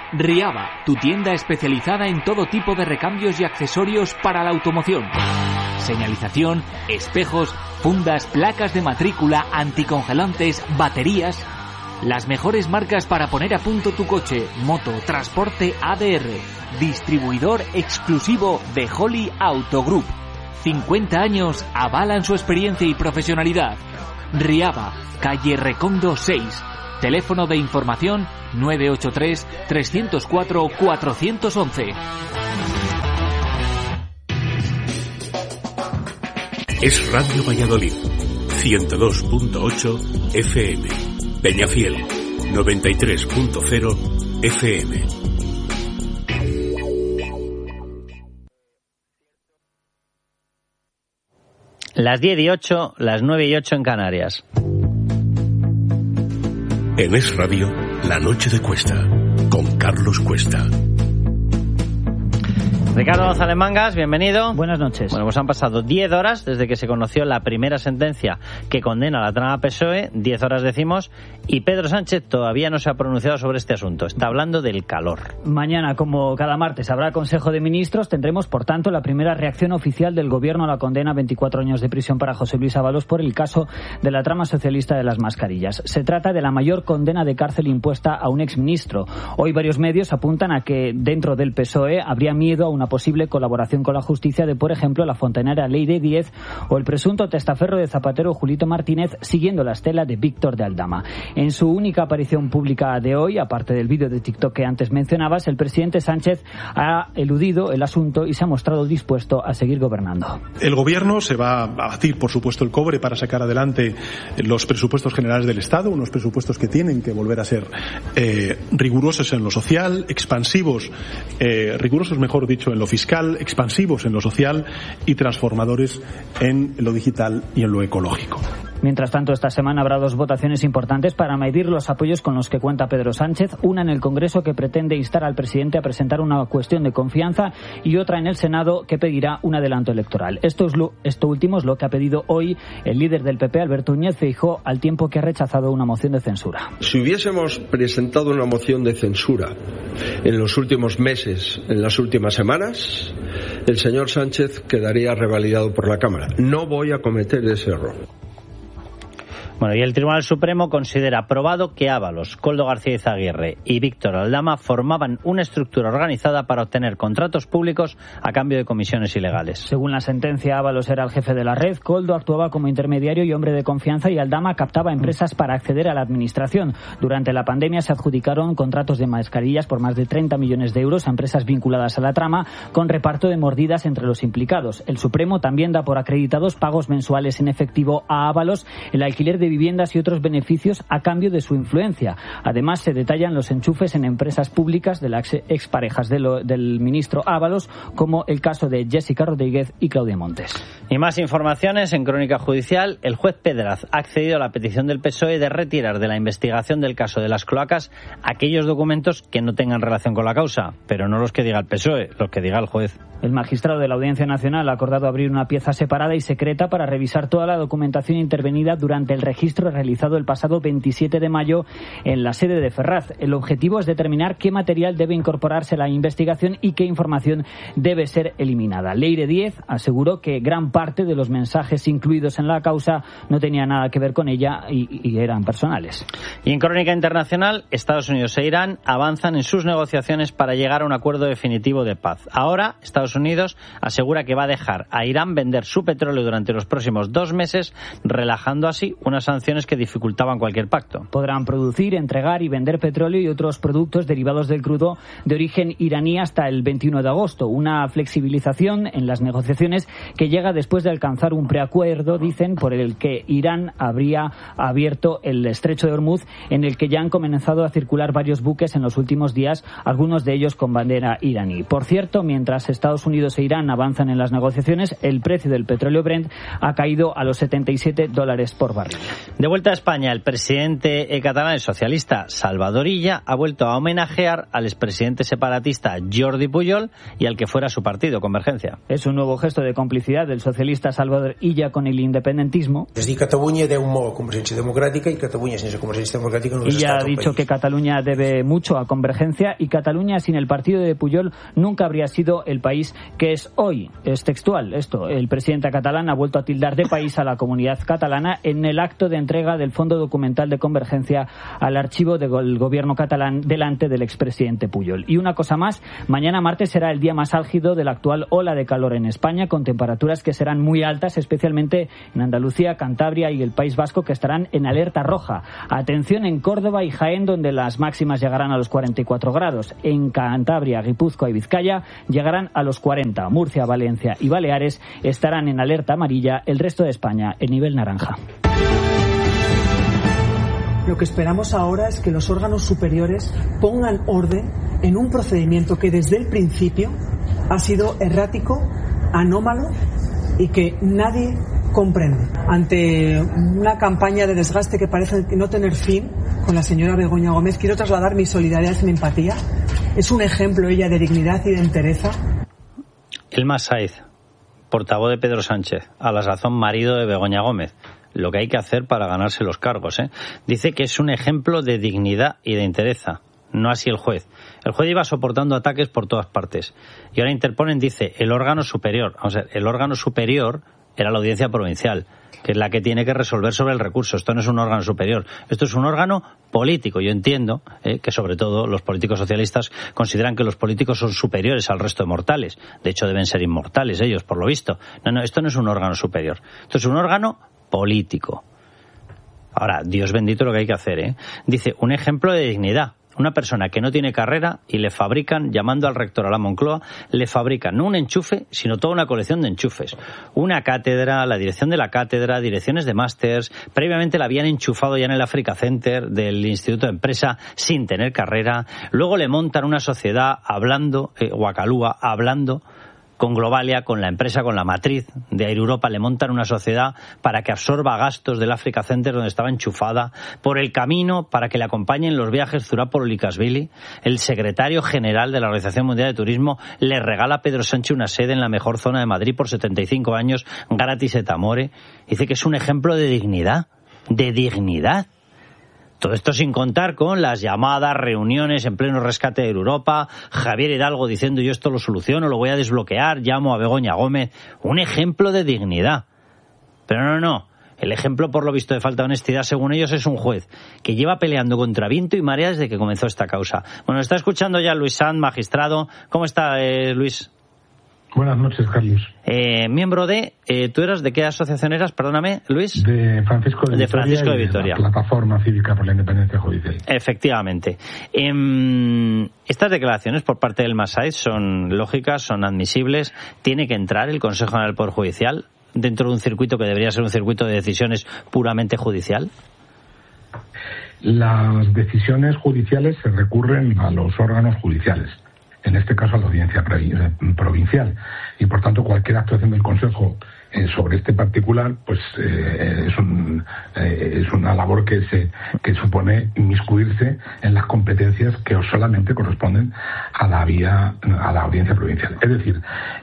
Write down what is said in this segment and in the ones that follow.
Riaba, tu tienda especializada en todo tipo de recambios y accesorios para la automoción. Señalización, espejos, fundas, placas de matrícula, anticongelantes, baterías. Las mejores marcas para poner a punto tu coche, moto, transporte ADR. Distribuidor exclusivo de Holly Auto Group. 50 años avalan su experiencia y profesionalidad. Riaba, calle Recondo 6. Teléfono de información 983-304-411. Es Radio Valladolid, 102.8 FM. Peñafiel, 93.0 FM. Las 10:08, las 9:08 en Canarias. En Es Radio, La Noche de Cuesta, con Carlos Cuesta. Ricardo González Mangas, bienvenido. Buenas noches. Bueno, pues han pasado 10 horas desde que se conoció la primera sentencia que condena la trama PSOE, 10 horas decimos, y Pedro Sánchez todavía no se ha pronunciado sobre este asunto. Está hablando del calor. Mañana, como cada martes, habrá Consejo de Ministros. Tendremos, por tanto, la primera reacción oficial del Gobierno a la condena a 24 años de prisión para José Luis Ábalos por el caso de la trama socialista de las mascarillas. Se trata de la mayor condena de cárcel impuesta a un exministro. Hoy varios medios apuntan a que dentro del PSOE habría miedo a una posible colaboración con la justicia de, por ejemplo, la fontanera Leire Díez o el presunto testaferro de Zapatero Julito Martínez, siguiendo la estela de Víctor de Aldama. En su única aparición pública de hoy, aparte del vídeo de TikTok que antes mencionabas, el presidente Sánchez ha eludido el asunto y se ha mostrado dispuesto a seguir gobernando. El gobierno se va a batir, por supuesto, el cobre para sacar adelante los presupuestos generales del Estado, unos presupuestos que tienen que volver a ser rigurosos en lo social, expansivos, rigurosos, mejor dicho, en lo fiscal, expansivos en lo social y transformadores en lo digital y en lo ecológico. Mientras tanto, esta semana habrá dos votaciones importantes para medir los apoyos con los que cuenta Pedro Sánchez. Una en el Congreso, que pretende instar al presidente a presentar una cuestión de confianza, y otra en el Senado, que pedirá un adelanto electoral. Esto último es lo que ha pedido hoy el líder del PP, Alberto Núñez Feijóo, al tiempo que ha rechazado una moción de censura. Si hubiésemos presentado una moción de censura en los últimos meses, en las últimas semanas, el señor Sánchez quedaría revalidado por la Cámara. No voy a cometer ese error. Bueno, y el Tribunal Supremo considera probado que Ábalos, Koldo García Izaguirre y Víctor Aldama formaban una estructura organizada para obtener contratos públicos a cambio de comisiones ilegales. Según la sentencia, Ábalos era el jefe de la red, Koldo actuaba como intermediario y hombre de confianza, y Aldama captaba empresas para acceder a la administración. Durante la pandemia se adjudicaron contratos de mascarillas por más de 30 millones de euros a empresas vinculadas a la trama, con reparto de mordidas entre los implicados. El Supremo también da por acreditados pagos mensuales en efectivo a Ábalos, el alquiler de viviendas y otros beneficios a cambio de su influencia. Además, se detallan los enchufes en empresas públicas de las exparejas del ministro Ábalos, como el caso de Jessica Rodríguez y Claudia Montes. Y más informaciones en Crónica Judicial. El juez Pedraz ha accedido a la petición del PSOE de retirar de la investigación del caso de las cloacas aquellos documentos que no tengan relación con la causa, pero no los que diga el PSOE, los que diga el juez. El magistrado de la Audiencia Nacional ha acordado abrir una pieza separada y secreta para revisar toda la documentación intervenida durante el registro realizado el pasado 27 de mayo en la sede de Ferraz. El objetivo es determinar qué material debe incorporarse a la investigación y qué información debe ser eliminada. Leire Díez aseguró que gran parte de los mensajes incluidos en la causa no tenía nada que ver con ella y eran personales. Y en Crónica Internacional, Estados Unidos e Irán avanzan en sus negociaciones para llegar a un acuerdo definitivo de paz. Ahora, Estados Unidos asegura que va a dejar a Irán vender su petróleo durante los próximos 2 meses, relajando así unas sanciones que dificultaban cualquier pacto. Podrán producir, entregar y vender petróleo y otros productos derivados del crudo de origen iraní hasta el 21 de agosto. Una flexibilización en las negociaciones que llega después de alcanzar un preacuerdo, dicen, por el que Irán habría abierto el estrecho de Hormuz, en el que ya han comenzado a circular varios buques en los últimos días, algunos de ellos con bandera iraní. Por cierto, mientras Estados Unidos e Irán avanzan en las negociaciones, el precio del petróleo Brent ha caído a los $77 por barril. De vuelta a España, el presidente catalán, el socialista Salvador Illa, ha vuelto a homenajear al expresidente separatista Jordi Pujol y al que fuera su partido, Convergencia. Es un nuevo gesto de complicidad del socialista Salvador Illa con el independentismo. Desde Cataluña deu molt a Convergència Democràtica y Cataluña sin esa Convergència Democràtica no es Illa Estado ha dicho que Cataluña debe mucho a Convergencia y Cataluña sin el partido de Pujol nunca habría sido el país que es hoy. Es textual esto. El presidente catalán ha vuelto a tildar de país a la comunidad catalana en el acto de entrega del Fondo Documental de Convergencia al archivo del gobierno catalán delante del expresidente Pujol. Y una cosa más, mañana martes será el día más álgido de la actual ola de calor en España, con temperaturas que serán muy altas, especialmente en Andalucía, Cantabria y el País Vasco, que estarán en alerta roja. Atención en Córdoba y Jaén, donde las máximas llegarán a los 44 grados. En Cantabria, Guipúzcoa y Vizcaya llegarán a los 40. Murcia, Valencia y Baleares estarán en alerta amarilla, el resto de España en nivel naranja. Lo que esperamos ahora es que los órganos superiores pongan orden en un procedimiento que desde el principio ha sido errático, anómalo y que nadie comprende. Ante una campaña de desgaste que parece no tener fin con la señora Begoña Gómez, quiero trasladar mi solidaridad y mi empatía. Es un ejemplo ella de dignidad y de entereza. Elmas Saiz, portavoz de Pedro Sánchez, a la sazón marido de Begoña Gómez. Lo que hay que hacer para ganarse los cargos, ¿eh? Dice que es un ejemplo de dignidad y de entereza. No así el juez. El juez iba soportando ataques por todas partes. Y ahora interponen, dice, el órgano superior. Vamos a ver, el órgano superior era la Audiencia Provincial, que es la que tiene que resolver sobre el recurso. Esto no es un órgano superior. Esto es un órgano político. Yo entiendo que, sobre todo, los políticos socialistas consideran que los políticos son superiores al resto de mortales. De hecho, deben ser inmortales ellos, por lo visto. No, esto no es un órgano superior. Esto es un órgano político. Ahora, Dios bendito lo que hay que hacer, ¿eh? Dice, un ejemplo de dignidad. Una persona que no tiene carrera y le fabrican, llamando al rector a la Moncloa, le fabrican no un enchufe, sino toda una colección de enchufes. Una cátedra, la dirección de la cátedra, direcciones de másters. Previamente la habían enchufado ya en el Africa Center del Instituto de Empresa sin tener carrera. Luego le montan una sociedad hablando, Guacalúa, hablando con Globalia, con la empresa, con la matriz de Air Europa, le montan una sociedad para que absorba gastos del Africa Center donde estaba enchufada, por el camino para que le acompañen los viajes Zurapolo Likashvili. El secretario general de la Organización Mundial de Turismo le regala a Pedro Sánchez una sede en la mejor zona de Madrid por 75 años, gratis et amore. Dice que es un ejemplo de dignidad, de dignidad. Todo esto sin contar con las llamadas, reuniones en pleno rescate de Europa, Javier Hidalgo diciendo yo esto lo soluciono, lo voy a desbloquear, llamo a Begoña Gómez. Un ejemplo de dignidad. Pero no. El ejemplo, por lo visto, de falta de honestidad, según ellos, es un juez que lleva peleando contra viento y marea desde que comenzó esta causa. Bueno, está escuchando ya Luis Sanz, magistrado. ¿Cómo está, Luis? Buenas noches, Carlos. Miembro de... ¿Tú eras de qué asociación eras? Perdóname, Luis. De Francisco de Vitoria. Francisco de Vitoria. La Plataforma Cívica por la Independencia Judicial. Efectivamente. Estas declaraciones por parte del Massaid son lógicas, son admisibles. Tiene que entrar el Consejo General del Poder Judicial dentro de un circuito que debería ser un circuito de decisiones puramente judicial. Las decisiones judiciales se recurren a los órganos judiciales. En este caso a la Audiencia Provincial, y por tanto cualquier actuación del Consejo sobre este particular pues es una labor que supone inmiscuirse en las competencias que solamente corresponden a la Audiencia Provincial. Es decir,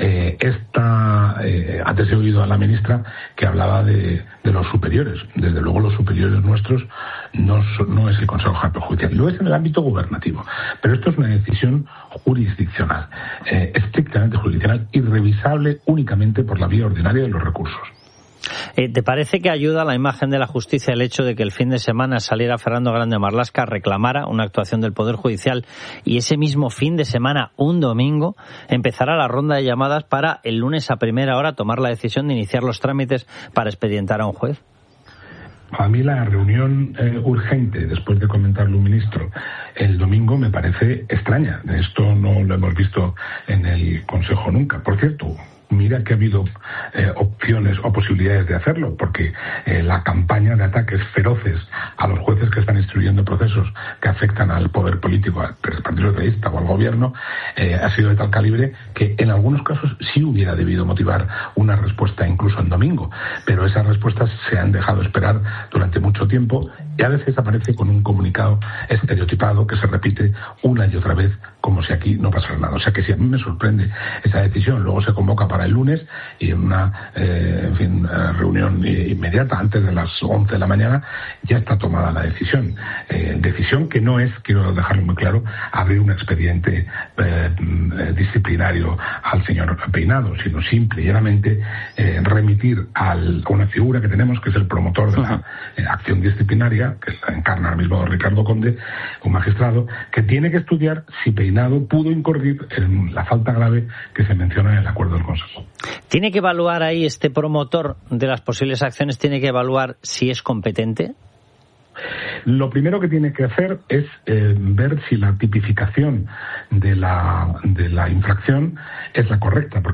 antes he oído a la ministra que hablaba de los superiores. Desde luego los superiores nuestros no es el Consejo General Judicial, lo es en el ámbito gubernativo, pero esto es una decisión jurisdiccional, estrictamente jurisdiccional y revisable únicamente por la vía ordinaria de los recursos. ¿Te parece que ayuda a la imagen de la justicia el hecho de que el fin de semana saliera Fernando Grande Marlaska, reclamara una actuación del Poder Judicial y ese mismo fin de semana, un domingo, empezara la ronda de llamadas para el lunes a primera hora tomar la decisión de iniciar los trámites para expedientar a un juez? A mí la reunión urgente, después de comentarlo un ministro, el domingo me parece extraña. Esto no lo hemos visto en el Consejo nunca. Por cierto, mira que ha habido opciones o posibilidades de hacerlo, porque la campaña de ataques feroces a los jueces que están instruyendo procesos que afectan al poder político, al Partido Socialista o al gobierno, ha sido de tal calibre que en algunos casos sí hubiera debido motivar una respuesta incluso en domingo, pero esas respuestas se han dejado esperar durante mucho tiempo y a veces aparece con un comunicado estereotipado que se repite una y otra vez como si aquí no pasara nada. O sea que si a mí me sorprende esa decisión, luego se convoca para el lunes y en una reunión inmediata antes de las 11 de la mañana ya está tomada la decisión. Decisión que no es, quiero dejarlo muy claro, abrir un expediente disciplinario al señor Peinado, sino simple y llanamente remitir a una figura que tenemos, que es el promotor de la acción disciplinaria, que encarna ahora mismo Ricardo Conde, un magistrado, que tiene que estudiar si Peinado pudo incurrir en la falta grave que se menciona en el acuerdo del Consejo. ¿Tiene que evaluar ahí este promotor de las posibles acciones, tiene que evaluar si es competente? Lo primero que tiene que hacer es ver si la tipificación de la infracción es la correcta, porque